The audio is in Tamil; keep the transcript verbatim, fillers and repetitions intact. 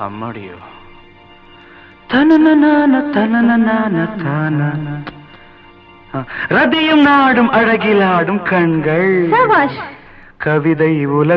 அம்மாடியோ. தனனனான தனனனான தான ரதியும் நாடும் அழகிலாடும் கண்கள் சபாஷ். கவிதை உலக